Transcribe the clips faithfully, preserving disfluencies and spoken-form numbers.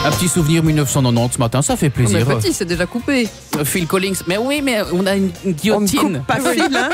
Un petit souvenir mille neuf cent quatre-vingt-dix ce matin, ça fait plaisir. Oh, mais petit, c'est déjà coupé. Phil Collins, mais oui, mais on a une, une guillotine. On ne coupe pas Phil, hein.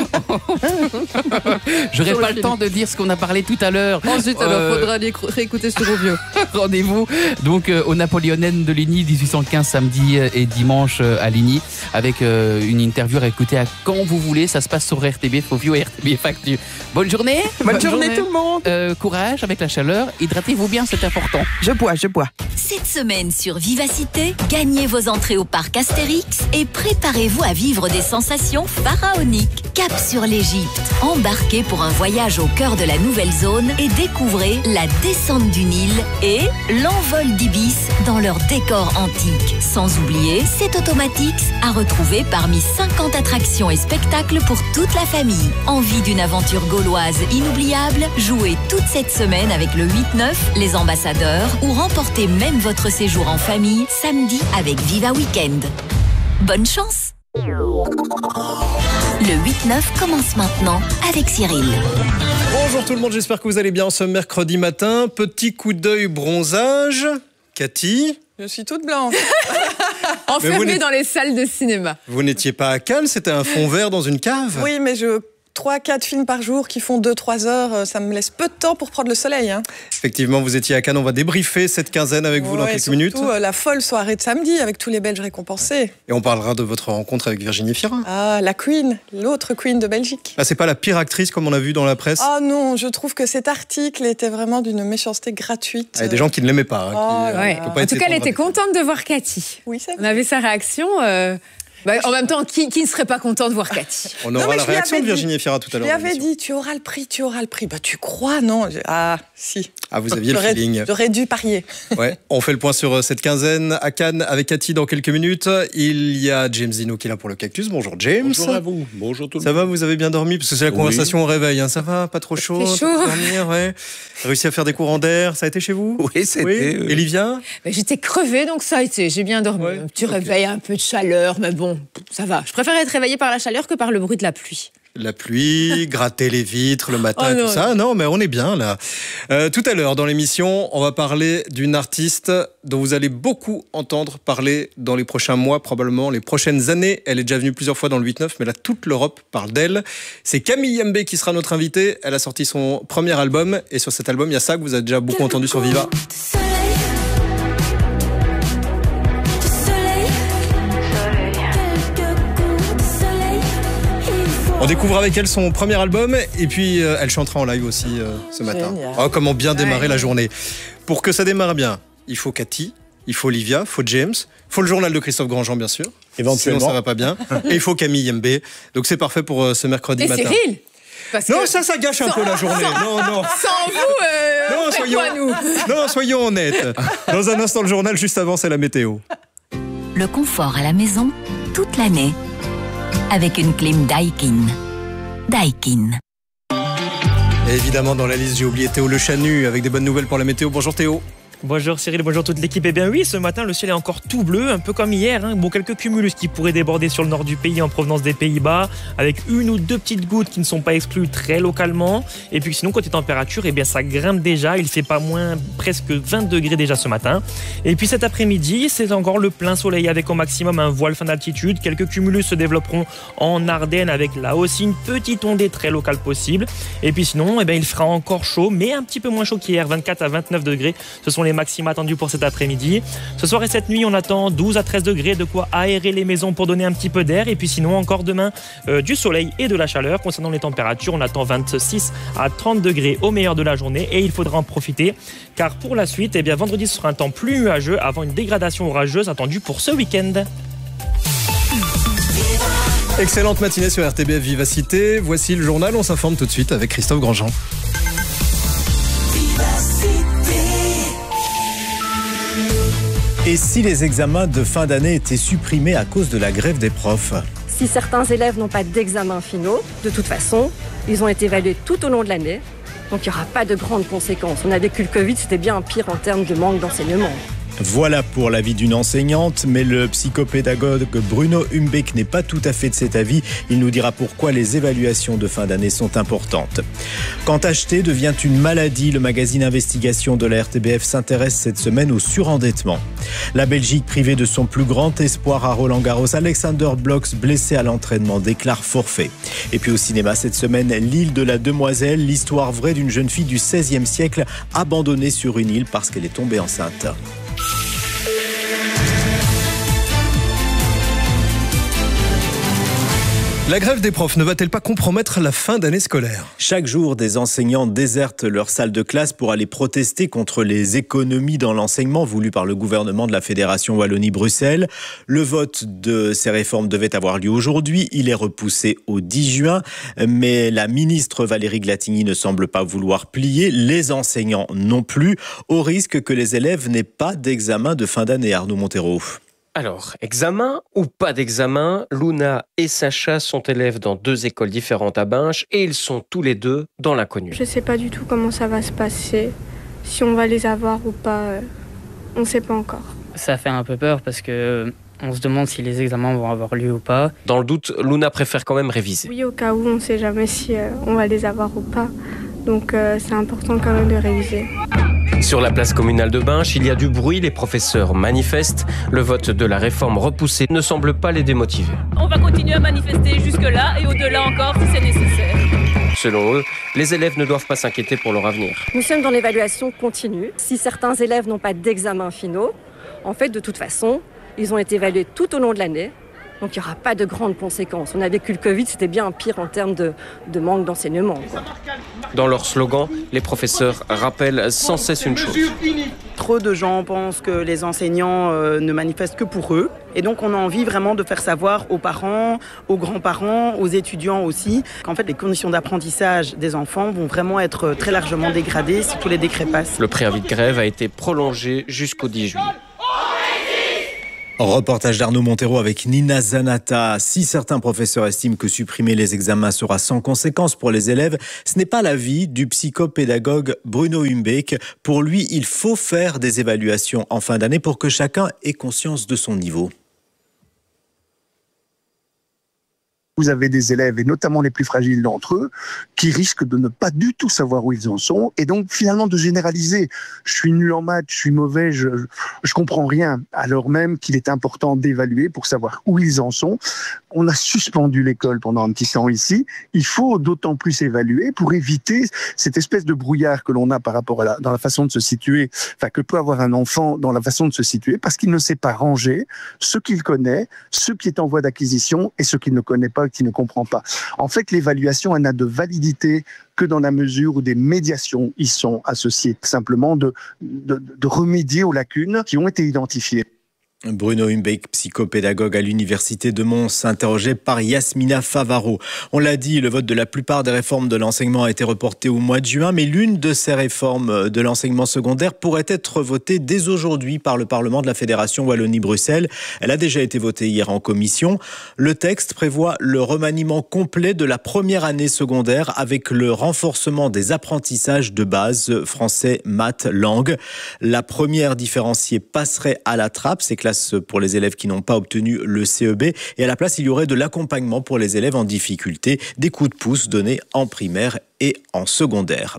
J'aurais pas le temps de dire ce qu'on a parlé tout à l'heure. Ensuite, alors, euh... faudra aller réécouter sur Ovio. Rendez-vous donc euh, au Napoléonen de Ligny, dix-huit cent quinze, samedi et dimanche euh, à Ligny, avec euh, une interview à écouter à quand vous voulez. Ça se passe sur R T B Ovio et R T B Factu. Bonne journée. Bonne, Bonne journée, journée tout le monde. Euh, courage avec la chaleur. Hydratez-vous bien, c'est important. Je bois, je bois. Cette semaine sur Vivacité, gagnez vos entrées au parc Astérix et préparez-vous à vivre des sensations pharaoniques. Cap sur l'Égypte. Embarquez pour un voyage au cœur de la nouvelle zone et découvrez la descente du Nil et l'envol d'Ibis dans leur décor antique. Sans oublier cet Automatix à retrouver parmi cinquante attractions et spectacles pour toute la famille. Envie d'une aventure gauloise inoubliable? Jouez toute cette semaine avec le huit neuf, les ambassadeurs, ou remportez même votre séjour en famille samedi avec Viva Weekend. Bonne chance! Le huit neuf commence maintenant avec Cyril. Bonjour tout le monde, j'espère que vous allez bien ce mercredi matin. Petit coup d'œil bronzage. Cathy? Je suis toute blanche. Enfermée dans les salles de cinéma. Vous n'étiez pas à Cannes, c'était un fond vert dans une cave? Oui, mais je... trois quatre films par jour qui font deux trois heures, ça me laisse peu de temps pour prendre le soleil. Hein. Effectivement, vous étiez à Cannes, on va débriefer cette quinzaine avec vous ouais, dans quelques surtout, minutes. Euh, la folle soirée de samedi avec tous les Belges récompensés. Et on parlera de votre rencontre avec Virginie Fira. Ah, la Queen, l'autre Queen de Belgique. Ah, c'est pas la pire actrice comme on a vu dans la presse? Ah non, je trouve que cet article était vraiment d'une méchanceté gratuite. Il y a des gens qui ne l'aimaient pas. Hein, oh, qui, ouais. euh, pas en tout cas, elle était contente de voir Cathy. Oui, c'est vrai. On avait sa réaction... Euh... Bah, en même temps, qui, qui ne serait pas content de voir Cathy? On aura non, la réaction de Virginie dit, Fira tout à l'heure. Je lui avais dit, tu auras le prix, tu auras le prix. Bah, tu crois, non? Ah, si. Ah, vous aviez le feeling. J'aurais dû parier. Ouais, on fait le point sur cette quinzaine à Cannes avec Cathy dans quelques minutes. Il y a James Dino qui est là pour le cactus. Bonjour James. Bonjour à vous. Bonjour tout le monde. Ça va, vous avez bien dormi? Parce que c'est la conversation oui. au réveil. Hein. Ça va? Pas trop chaud? C'est chaud. Dormir, ouais. Réussi à faire des courants d'air. Ça a été chez vous? Oui, c'était. Oui. Euh... Olivia? Bah, j'étais crevée, donc ça a été. J'ai bien dormi. Ouais. Un petit okay. réveil, un peu de chaleur, mais bon, ça va. Je préfère être réveillée par la chaleur que par le bruit de la pluie. La pluie, gratter les vitres le matin, oh et non, tout ça. Non, mais on est bien là. Euh, tout à l'heure, dans l'émission, on va parler d'une artiste dont vous allez beaucoup entendre parler dans les prochains mois, probablement les prochaines années. Elle est déjà venue plusieurs fois dans le huit neuf, mais là, toute l'Europe parle d'elle. C'est Camille Yembé qui sera notre invitée. Elle a sorti son premier album. Et sur cet album, il y a ça que vous avez déjà beaucoup entendu sur Viva. On découvre avec elle son premier album et puis euh, elle chantera en live aussi euh, ce matin. Oh, comment bien démarrer ouais. la journée. Pour que ça démarre bien, il faut Cathy, il faut Olivia, il faut James, il faut le journal de Christophe Grandjean bien sûr. Éventuellement. Sinon ça va pas bien. Et il faut Camille Yembé. Donc c'est parfait pour euh, ce mercredi et matin. Cyril Parce non, que... ça, ça gâche un sans, peu la journée. Sans, non, non. Sans vous, euh, non, soyons, quoi, nous non, soyons honnêtes. Dans un instant, le journal, juste avant, c'est la météo. Le confort à la maison, toute l'année, avec une clim Daikin. Daikin. Et évidemment, dans la liste, j'ai oublié Théo Le Chanu avec des bonnes nouvelles pour la météo. Bonjour Théo. Bonjour Cyril, bonjour toute l'équipe. Eh bien oui, ce matin, le ciel est encore tout bleu, un peu comme hier. Hein. Bon, quelques cumulus qui pourraient déborder sur le nord du pays en provenance des Pays-Bas, avec une ou deux petites gouttes qui ne sont pas exclues très localement. Et puis sinon, côté température, eh bien ça grimpe déjà. Il fait pas moins presque vingt degrés déjà ce matin. Et puis cet après-midi, c'est encore le plein soleil avec au maximum un voile fin d'altitude. Quelques cumulus se développeront en Ardennes avec là aussi une petite ondée très locale possible. Et puis sinon, eh bien, il fera encore chaud, mais un petit peu moins chaud qu'hier, vingt-quatre à vingt-neuf degrés. Ce sont les maxima attendus pour cet après-midi. Ce soir et cette nuit, on attend douze à treize degrés, de quoi aérer les maisons pour donner un petit peu d'air. Et puis sinon, encore demain, euh, du soleil et de la chaleur. Concernant les températures, on attend vingt-six à trente degrés au meilleur de la journée et il faudra en profiter car pour la suite, eh bien, vendredi ce sera un temps plus nuageux avant une dégradation orageuse attendue pour ce week-end. Excellente matinée sur R T B F Vivacité. Voici le journal, on s'informe tout de suite avec Christophe Grandjean. Et si les examens de fin d'année étaient supprimés à cause de la grève des profs? Si certains élèves n'ont pas d'examens finaux, de toute façon, ils ont été évalués tout au long de l'année. Donc il n'y aura pas de grandes conséquences. On a vécu le Covid, c'était bien pire en termes de manque d'enseignement. Voilà pour l'avis d'une enseignante, mais le psychopédagogue Bruno Humbeck n'est pas tout à fait de cet avis. Il nous dira pourquoi les évaluations de fin d'année sont importantes. Quand acheter devient une maladie, le magazine Investigation de la R T B F s'intéresse cette semaine au surendettement. La Belgique privée de son plus grand espoir à Roland-Garros, Alexander Blocks, blessé à l'entraînement, déclare forfait. Et puis au cinéma cette semaine, L'île de la Demoiselle, l'histoire vraie d'une jeune fille du seizième siècle abandonnée sur une île parce qu'elle est tombée enceinte. La grève des profs ne va-t-elle pas compromettre la fin d'année scolaire ? Chaque jour, des enseignants désertent leur salle de classe pour aller protester contre les économies dans l'enseignement voulues par le gouvernement de la Fédération Wallonie-Bruxelles. Le vote de ces réformes devait avoir lieu aujourd'hui. Il est repoussé au dix juin. Mais la ministre Valérie Glatigny ne semble pas vouloir plier. Les enseignants non plus, au risque que les élèves n'aient pas d'examen de fin d'année. Arnaud Montero. Alors, examen ou pas d'examen, Luna et Sacha sont élèves dans deux écoles différentes à Binche et ils sont tous les deux dans l'inconnu. Je ne sais pas du tout comment ça va se passer, si on va les avoir ou pas, on ne sait pas encore. Ça fait un peu peur parce que on se demande si les examens vont avoir lieu ou pas. Dans le doute, Luna préfère quand même réviser. Oui, au cas où, on ne sait jamais si on va les avoir ou pas, donc euh, c'est important quand même de réviser. Sur la place communale de Binche, il y a du bruit, les professeurs manifestent. Le vote de la réforme repoussée ne semble pas les démotiver. On va continuer à manifester jusque-là et au-delà encore si c'est nécessaire. Selon eux, les élèves ne doivent pas s'inquiéter pour leur avenir. Nous sommes dans l'évaluation continue. Si certains élèves n'ont pas d'examen finaux, en fait, de toute façon, ils ont été évalués tout au long de l'année. Donc il n'y aura pas de grandes conséquences. On a vécu le Covid, c'était bien pire en termes de, de manque d'enseignement, quoi. Dans leur slogan, les professeurs rappellent sans cesse une chose. Trop de gens pensent que les enseignants euh, ne manifestent que pour eux. Et donc on a envie vraiment de faire savoir aux parents, aux grands-parents, aux étudiants aussi, qu'en fait les conditions d'apprentissage des enfants vont vraiment être très largement dégradées si tous les décrets passent. Le préavis de grève a été prolongé jusqu'au dix juillet. Reportage d'Arnaud Montero avec Nina Zanata. Si certains professeurs estiment que supprimer les examens sera sans conséquence pour les élèves, ce n'est pas l'avis du psychopédagogue Bruno Humbeck. Pour lui, il faut faire des évaluations en fin d'année pour que chacun ait conscience de son niveau. Vous avez des élèves, et notamment les plus fragiles d'entre eux, qui risquent de ne pas du tout savoir où ils en sont, et donc finalement de généraliser. Je suis nul en maths, je suis mauvais, je je comprends rien, alors même qu'il est important d'évaluer pour savoir où ils en sont. On a suspendu l'école pendant un petit temps ici. Il faut d'autant plus évaluer pour éviter cette espèce de brouillard que l'on a par rapport à la, dans la façon de se situer, enfin que peut avoir un enfant dans la façon de se situer, parce qu'il ne sait pas ranger ce qu'il connaît, ce qui est en voie d'acquisition et ce qu'il ne connaît pas, qui ne comprend pas. En fait, l'évaluation, elle n'a de validité que dans la mesure où des médiations y sont associées, simplement de, de, de remédier aux lacunes qui ont été identifiées. Bruno Humbeck, psychopédagogue à l'université de Mons, interrogé par Yasmina Favaro. On l'a dit, le vote de la plupart des réformes de l'enseignement a été reporté au mois de juin, mais l'une de ces réformes de l'enseignement secondaire pourrait être votée dès aujourd'hui par le Parlement de la Fédération Wallonie-Bruxelles. Elle a déjà été votée hier en commission. Le texte prévoit le remaniement complet de la première année secondaire avec le renforcement des apprentissages de base français, maths, langue. La première différenciée passerait à la trappe, c'est classe pour les élèves qui n'ont pas obtenu le C E B, et à la place il y aurait de l'accompagnement pour les élèves en difficulté, des coups de pouce donnés en primaire et en secondaire.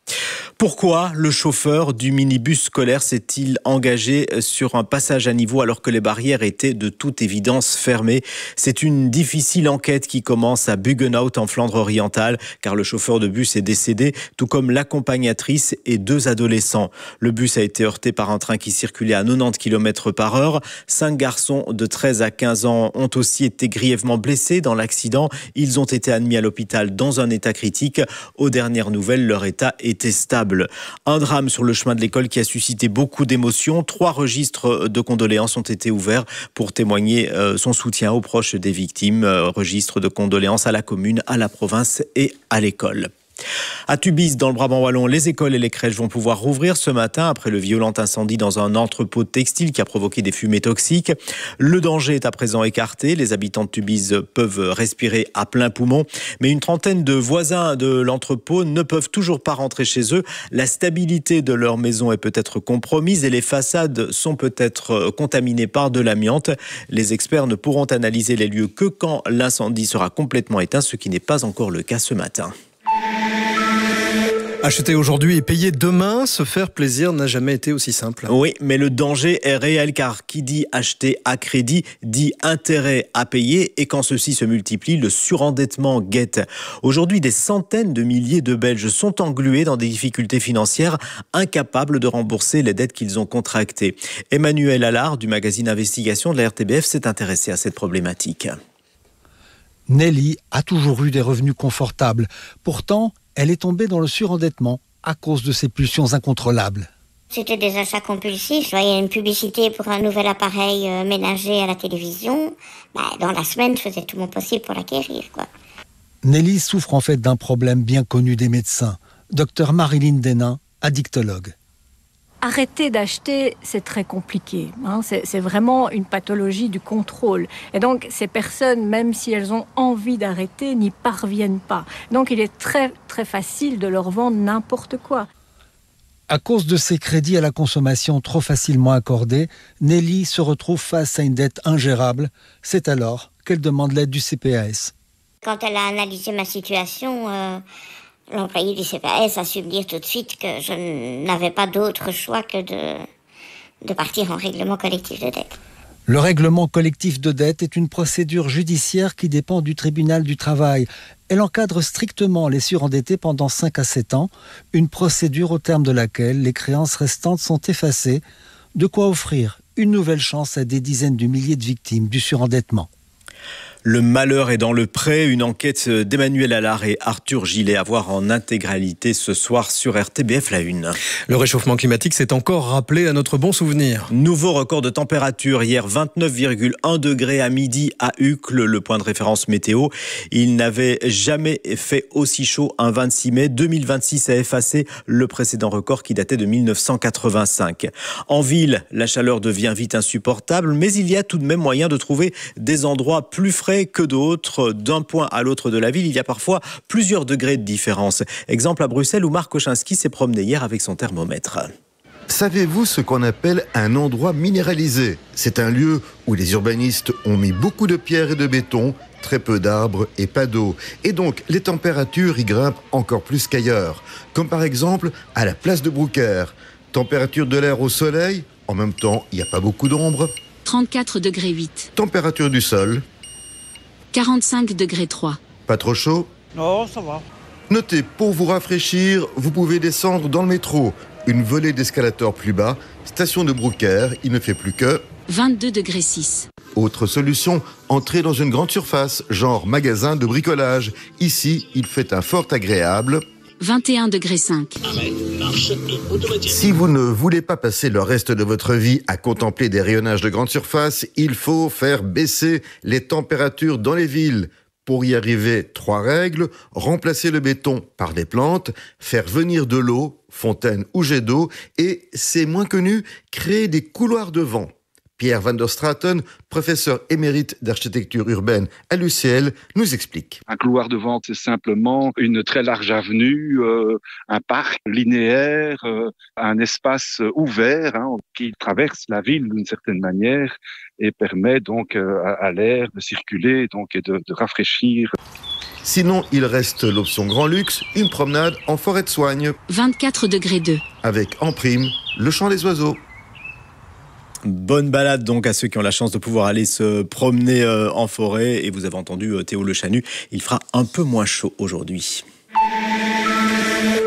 Pourquoi le chauffeur du minibus scolaire s'est-il engagé sur un passage à niveau alors que les barrières étaient de toute évidence fermées ? C'est une difficile enquête qui commence à Buggenhout en Flandre orientale, car le chauffeur de bus est décédé, tout comme l'accompagnatrice et deux adolescents. Le bus a été heurté par un train qui circulait à quatre-vingt-dix kilomètres par heure. Cinq garçons de treize à quinze ans ont aussi été grièvement blessés dans l'accident. Ils ont été admis à l'hôpital dans un état critique. Aux dernières nouvelles, leur état était stable. Un drame sur le chemin de l'école qui a suscité beaucoup d'émotions. Trois registres de condoléances ont été ouverts pour témoigner son soutien aux proches des victimes. Registre de condoléances à la commune, à la province et à l'école. À Tubize, dans le Brabant wallon, les écoles et les crèches vont pouvoir rouvrir ce matin après le violent incendie dans un entrepôt de textile qui a provoqué des fumées toxiques. Le danger est à présent écarté. Les habitants de Tubize peuvent respirer à plein poumon. Mais une trentaine de voisins de l'entrepôt ne peuvent toujours pas rentrer chez eux. La stabilité de leur maison est peut-être compromise et les façades sont peut-être contaminées par de l'amiante. Les experts ne pourront analyser les lieux que quand l'incendie sera complètement éteint, ce qui n'est pas encore le cas ce matin. Acheter aujourd'hui et payer demain, se faire plaisir n'a jamais été aussi simple. Oui, mais le danger est réel car qui dit acheter à crédit dit intérêt à payer et quand ceci se multiplie, le surendettement guette. Aujourd'hui, des centaines de milliers de Belges sont englués dans des difficultés financières, incapables de rembourser les dettes qu'ils ont contractées. Emmanuel Allard du magazine Investigation de la R T B F s'est intéressé à cette problématique. Nelly a toujours eu des revenus confortables. Pourtant, elle est tombée dans le surendettement à cause de ses pulsions incontrôlables. C'était des achats compulsifs. Je voyais une publicité pour un nouvel appareil ménager à la télévision. Bah, dans la semaine, je faisais tout mon possible pour l'acquérir, quoi. Nelly souffre en fait d'un problème bien connu des médecins. Docteur Marilyn Denain, addictologue. Arrêter d'acheter, c'est très compliqué. Hein. C'est, c'est vraiment une pathologie du contrôle. Et donc, ces personnes, même si elles ont envie d'arrêter, n'y parviennent pas. Donc, il est très, très facile de leur vendre n'importe quoi. À cause de ces crédits à la consommation trop facilement accordés, Nelly se retrouve face à une dette ingérable. C'est alors qu'elle demande l'aide du C P A S. Quand elle a analysé ma situation... Euh... L'employé du C P A S a su me dire tout de suite que je n'avais pas d'autre choix que de, de partir en règlement collectif de dette. Le règlement collectif de dette est une procédure judiciaire qui dépend du tribunal du travail. Elle encadre strictement les surendettés pendant cinq à sept ans, une procédure au terme de laquelle les créances restantes sont effacées, de quoi offrir une nouvelle chance à des dizaines de milliers de victimes du surendettement. Le malheur est dans le pré, une enquête d'Emmanuel Allard et Arthur Gillet à voir en intégralité ce soir sur R T B F La Une. Le réchauffement climatique s'est encore rappelé à notre bon souvenir. Nouveau record de température hier, vingt-neuf virgule un degrés à midi à Uccle, le point de référence météo. Il n'avait jamais fait aussi chaud un vingt-six mai. deux mille vingt-six a effacé le précédent record qui datait de mille neuf cent quatre-vingt-cinq. En ville, la chaleur devient vite insupportable, mais il y a tout de même moyen de trouver des endroits plus frais que d'autres. D'un point à l'autre de la ville, il y a parfois plusieurs degrés de différence. Exemple à Bruxelles où Marc Kochinski s'est promené hier avec son thermomètre. Savez-vous ce qu'on appelle un endroit minéralisé ? C'est un lieu où les urbanistes ont mis beaucoup de pierres et de béton, très peu d'arbres et pas d'eau. Et donc, les températures y grimpent encore plus qu'ailleurs. Comme par exemple à la place de Brouckère. Température de l'air au soleil, en même temps, il n'y a pas beaucoup d'ombre. trente-quatre degrés huit. Température du sol. quarante-cinq degrés trois. Pas trop chaud ? Non, ça va. Notez, pour vous rafraîchir, vous pouvez descendre dans le métro. Une volée d'escalator plus bas, station de Brouckère, il ne fait plus que... vingt-deux degrés six. Autre solution, entrer dans une grande surface, genre magasin de bricolage. Ici, il fait un fort agréable... vingt et un degrés cinq. Si vous ne voulez pas passer le reste de votre vie à contempler des rayonnages de grande surface, il faut faire baisser les températures dans les villes. Pour y arriver, trois règles: remplacer le béton par des plantes, faire venir de l'eau, fontaine ou jet d'eau, et, c'est moins connu, créer des couloirs de vent. Pierre van der Straten, professeur émérite d'architecture urbaine à l'U C L, nous explique. Un couloir de vent, c'est simplement une très large avenue, euh, un parc linéaire, euh, un espace ouvert hein, qui traverse la ville d'une certaine manière et permet donc euh, à, à l'air de circuler donc, et de, de rafraîchir. Sinon, il reste l'option grand luxe, une promenade en forêt de Soigne. vingt-quatre degrés deux. Avec en prime le chant des oiseaux. Bonne balade donc à ceux qui ont la chance de pouvoir aller se promener euh, en forêt. Et vous avez entendu euh, Théo Le Chanu, il fera un peu moins chaud aujourd'hui.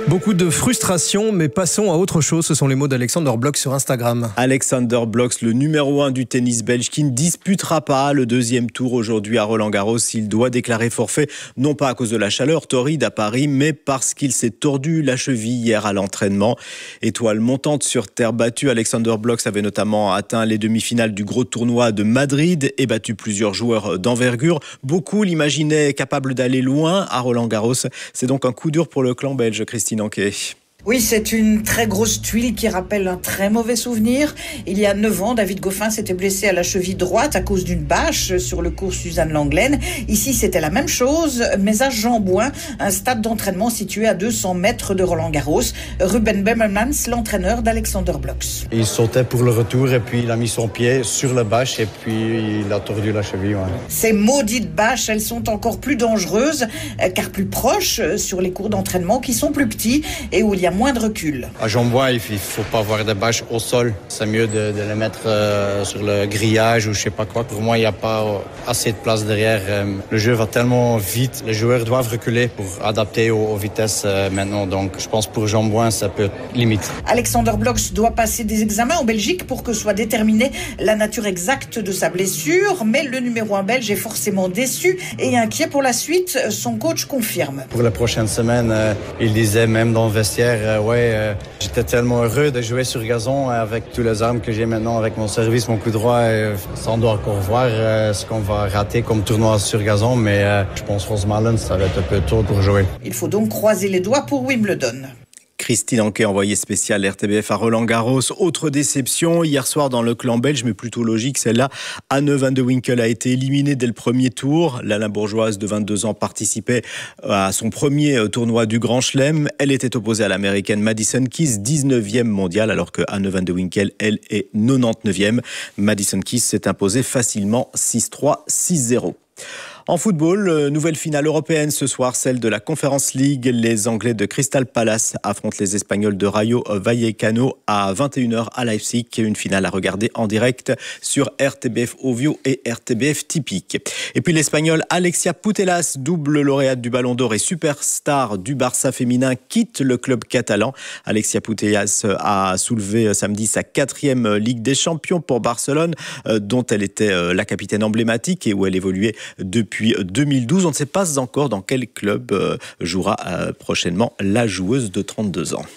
Beaucoup de frustration, mais passons à autre chose. Ce sont les mots d'Alexander Blok sur Instagram. Alexander Blok, le numéro un du tennis belge, qui ne disputera pas le deuxième tour aujourd'hui à Roland-Garros. Il doit déclarer forfait, non pas à cause de la chaleur torride à Paris, mais parce qu'il s'est tordu la cheville hier à l'entraînement. Étoile montante sur terre battue, Alexander Blok avait notamment atteint les demi-finales du gros tournoi de Madrid et battu plusieurs joueurs d'envergure. Beaucoup l'imaginaient capable d'aller loin à Roland-Garros. C'est donc un coup dur pour le clan belge, Christine Anquet. Oui, c'est une très grosse tuile qui rappelle un très mauvais souvenir. Il y a neuf ans, David Goffin s'était blessé à la cheville droite à cause d'une bâche sur le cours Suzanne Langlaine. Ici, c'était la même chose, mais à Jean-Bouin, un stade d'entraînement situé à deux cents mètres de Roland-Garros. Ruben Bemmelmans, l'entraîneur d'Alexander Blok. Il sautait pour le retour et puis il a mis son pied sur la bâche et puis il a tordu la cheville. Ouais. Ces maudites bâches, elles sont encore plus dangereuses car plus proches sur les cours d'entraînement qui sont plus petits et où il y a moins de recul. À Jean-Bouin, il ne faut pas avoir de bâches au sol. C'est mieux de, de les mettre euh, sur le grillage ou je ne sais pas quoi. Pour moi, il n'y a pas assez de place derrière. Euh, le jeu va tellement vite. Les joueurs doivent reculer pour adapter aux, aux vitesses euh, maintenant. Donc, je pense pour Jean-Bouin, ça peut être limite. Alexander Blok doit passer des examens en Belgique pour que soit déterminée la nature exacte de sa blessure. Mais le numéro un belge est forcément déçu et inquiet pour la suite. Son coach confirme. Pour la prochaine semaine, euh, il disait même dans le vestiaire, euh, ouais, euh, j'étais tellement heureux de jouer sur gazon avec tous les armes que j'ai maintenant, avec mon service, mon coup droit. Et ça, on doit encore voir euh, ce qu'on va rater comme tournoi sur gazon, mais euh, je pense Rosmalen, ça va être un peu tôt pour jouer. Il faut donc croiser les doigts pour Wimbledon. Christine Anquet, envoyée spéciale R T B F à Roland-Garros. Autre déception, hier soir dans le clan belge, mais plutôt logique, celle-là. Anne van de Winkel a été éliminée dès le premier tour. La Limbourgeoise de vingt-deux ans participait à son premier tournoi du Grand Chelem. Elle était opposée à l'américaine Madison Keys, dix-neuvième mondiale, alors que Anne van de Winkel, elle, est quatre-vingt-dix-neuvième. Madison Keys s'est imposée facilement six trois, six zéro. En football, nouvelle finale européenne ce soir, celle de la Conference League. Les Anglais de Crystal Palace affrontent les Espagnols de Rayo Vallecano à vingt et une heures à Leipzig. Une finale à regarder en direct sur R T B F Ovio et R T B F Typique. Et puis l'Espagnol Alexia Putellas, double lauréate du Ballon d'Or et superstar du Barça féminin, quitte le club catalan. Alexia Putellas a soulevé samedi sa quatrième Ligue des Champions pour Barcelone, dont elle était la capitaine emblématique et où elle évoluait depuis deux mille douze. On ne sait pas encore dans quel club euh, jouera euh, prochainement la joueuse de trente-deux ans.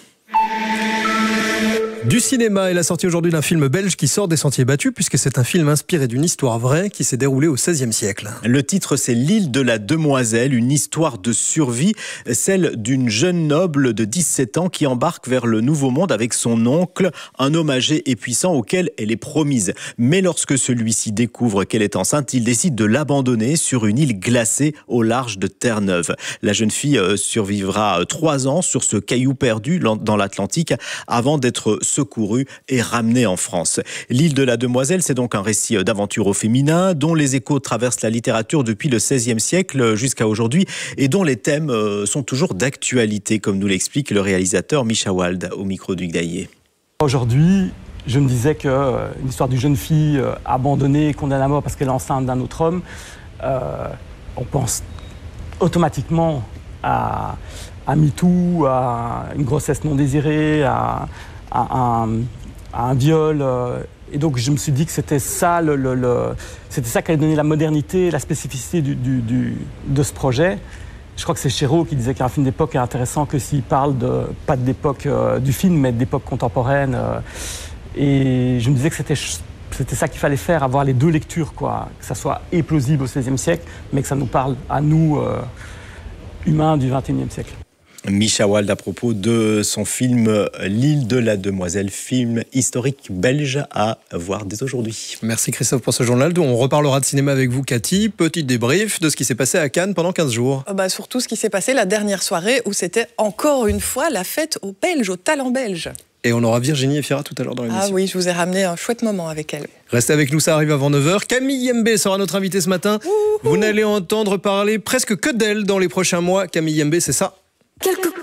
Du cinéma et la sortie aujourd'hui d'un film belge qui sort des sentiers battus puisque c'est un film inspiré d'une histoire vraie qui s'est déroulée au seizième siècle. Le titre, c'est L'île de la Demoiselle, une histoire de survie, celle d'une jeune noble de dix-sept ans qui embarque vers le Nouveau Monde avec son oncle, un homme âgé et puissant auquel elle est promise. Mais lorsque celui-ci découvre qu'elle est enceinte, il décide de l'abandonner sur une île glacée au large de Terre-Neuve. La jeune fille survivra trois ans sur ce caillou perdu dans l'Atlantique avant d'être secouru et ramené en France. L'île de la Demoiselle, c'est donc un récit d'aventure au féminin dont les échos traversent la littérature depuis le seizième siècle jusqu'à aujourd'hui et dont les thèmes sont toujours d'actualité, comme nous l'explique le réalisateur Misha Wald au micro du Gdaillé. Aujourd'hui, je me disais qu'une histoire d'une jeune fille abandonnée, condamnée à mort parce qu'elle est enceinte d'un autre homme, euh, on pense automatiquement à, à MeToo, à une grossesse non désirée, à À un, à un viol. Et donc je me suis dit que c'était ça, le, le, le, c'était ça qui allait donner la modernité, la spécificité du, du, du, de ce projet. Je crois que c'est Chéreau qui disait qu'un film d'époque est intéressant que s'il parle de, pas de l'époque euh, du film, mais d'époque contemporaine. Euh, et je me disais que c'était, c'était ça qu'il fallait faire, avoir les deux lectures, quoi. Que ça soit et plausible au seizième siècle, mais que ça nous parle à nous, euh, humains du vingt et unième siècle. Misha Wald à propos de son film L'île de la Demoiselle, film historique belge à voir dès aujourd'hui. Merci Christophe pour ce journal. On reparlera de cinéma avec vous, Cathy. Petit débrief de ce qui s'est passé à Cannes pendant quinze jours. Bah, surtout ce qui s'est passé la dernière soirée où c'était encore une fois la fête aux Belges, aux talents belges. Et on aura Virginie Efira tout à l'heure dans l'émission. Ah oui, je vous ai ramené un chouette moment avec elle. Restez avec nous, ça arrive avant neuf heures. Camille Yembé sera notre invitée ce matin. Ouhou. Vous n'allez entendre parler presque que d'elle dans les prochains mois. Camille Yembé, c'est ça. Quelques